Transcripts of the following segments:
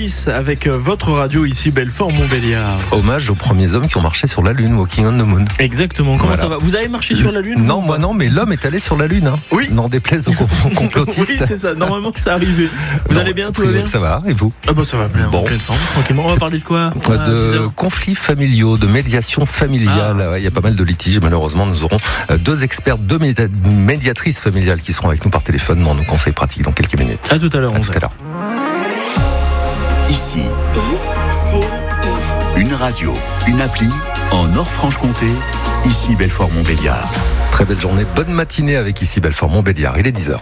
Alice avec votre radio ici, Belfort-Montbéliard. Hommage aux premiers hommes qui ont marché sur la Lune, Walking on the Moon. Exactement, comment ça va? Vous avez marché sur la Lune? Non, moi non, mais l'homme est allé sur la Lune. Oui. N'en déplaise aux complotistes. Oui, c'est ça, normalement c'est arrivé. Vous allez bien, tout va bien? Ça va, et vous? Ah bah ça va bien, en pleine forme, tranquillement. On va parler de quoi? De conflits familiaux, de médiation familiale. Il y a pas mal de litiges, malheureusement. Nous aurons deux experts, deux médiatrices familiales qui seront avec nous par téléphone dans nos conseils pratiques dans quelques minutes. À tout à l'heure. Tout à l'heure. Ici, une radio, une appli en Nord-Franche-Comté. Ici, Belfort-Montbéliard. Très belle journée, bonne matinée avec ici Belfort-Montbéliard. Il est 10h.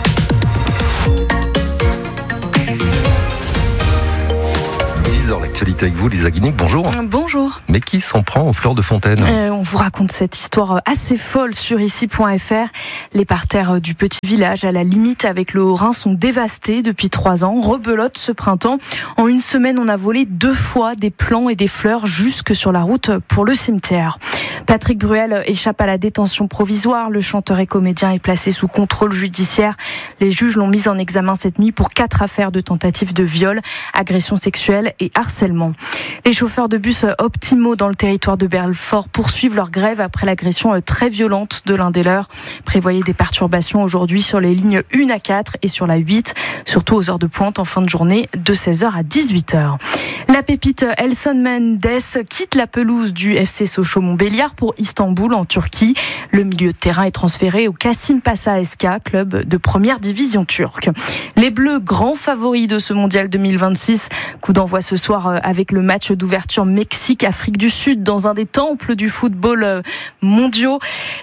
L'actualité avec vous, Lisa Guinic, bonjour. Bonjour. Mais qui s'en prend aux fleurs de fontaine? On vous raconte cette histoire assez folle sur ici.fr. Les parterres du petit village, à la limite avec le Haut-Rhin, sont dévastés depuis 3 ans. Rebelote ce printemps. En une semaine, on a volé 2 fois des plants et des fleurs jusque sur la route pour le cimetière. Patrick Bruel échappe à la détention provisoire. Le chanteur et comédien est placé sous contrôle judiciaire. Les juges l'ont mis en examen cette nuit pour 4 affaires de tentative de viol, agression sexuelle et harcèlement. Les chauffeurs de bus Optimo dans le territoire de Belfort poursuivent leur grève après l'agression très violente de l'un des leurs. Prévoyez des perturbations aujourd'hui sur les lignes 1 à 4 et sur la 8, surtout aux heures de pointe en fin de journée de 16h à 18h. La pépite Elson Mendes quitte la pelouse du FC Sochaux-Montbéliard pour Istanbul en Turquie. Le milieu de terrain est transféré au Kasimpasa SK, club de première division turque. Les Bleus, grands favoris de ce mondial 2026. Coup d'envoi ce soir avec le match d'ouverture Mexique-Afrique du Sud dans un des temples du football mondial,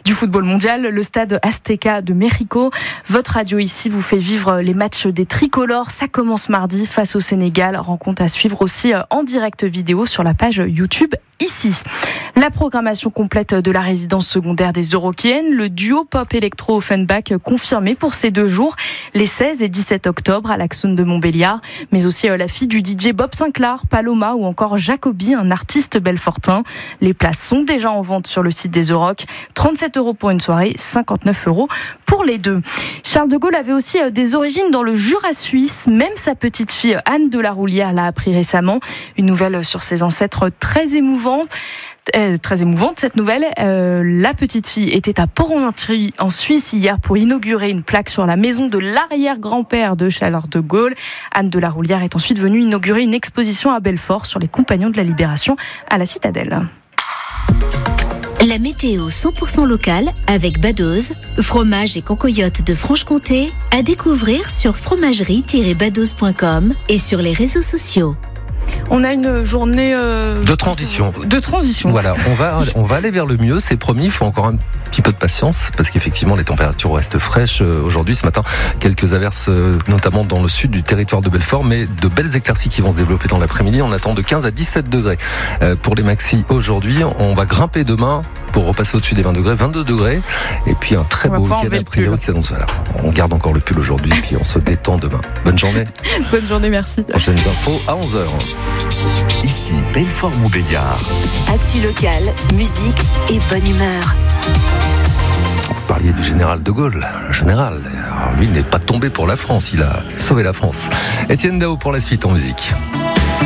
le stade Azteca de Mexico. Votre radio ici vous fait vivre les matchs des tricolores. Ça commence mardi face au Sénégal. Rencontre à suivre aussi en direct vidéo sur la page YouTube ici. La programmation complète de la résidence secondaire des Eurokéennes, le duo pop-électro Offenbach confirmé pour ces 2 jours, les 16 et 17 octobre à l'Axone de Montbéliard, mais aussi la fille du DJ Bob Sinclair, Paloma ou encore Jacobi, un artiste belfortin. Les places sont déjà en vente sur le site des Euroc. 37 € pour une soirée, 59 € pour les 2. Charles de Gaulle avait aussi des origines dans le Jura suisse. Même sa petite fille Anne de la Roulière l'a appris récemment. Une nouvelle sur ses ancêtres très émouvante cette nouvelle. La petite fille était à Porrentruy en Suisse hier pour inaugurer une plaque sur la maison de l'arrière-grand-père de Charles de Gaulle. Anne de la Roulière est ensuite venue inaugurer une exposition à Belfort sur les compagnons de la Libération à la Citadelle. La météo 100% locale avec Badoz, fromage et concoyote de Franche-Comté, à découvrir sur fromagerie-badoz.com et sur les réseaux sociaux. On a une journée de transition. Voilà, on va aller vers le mieux, c'est promis. Il faut encore un petit peu de patience parce qu'effectivement les températures restent fraîches aujourd'hui. Ce matin, quelques averses, notamment dans le sud du territoire de Belfort, mais de belles éclaircies qui vont se développer dans l'après-midi. On attend de 15 à 17 degrés pour les maxis aujourd'hui. On va grimper demain pour repasser au-dessus des 20 degrés, 22 degrés. Et puis un très beau week-end a priori qui s'annonce. Voilà. On garde encore le pull aujourd'hui, puis on se détend demain. Bonne journée. Bonne journée, merci. Prochaines infos à 11h. Ici, Belfort-Montbéliard. Actu local, musique et bonne humeur. Vous parliez du général de Gaulle. Le général, alors lui, il n'est pas tombé pour la France, il a sauvé la France. Étienne Dao pour la suite en musique.